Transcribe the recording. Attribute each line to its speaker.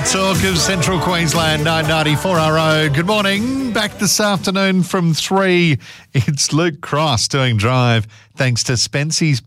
Speaker 1: Talk of Central Queensland, 994 RO. Good morning. Back this afternoon from 3. It's Luke Cross doing Drive. Thanks to Spency's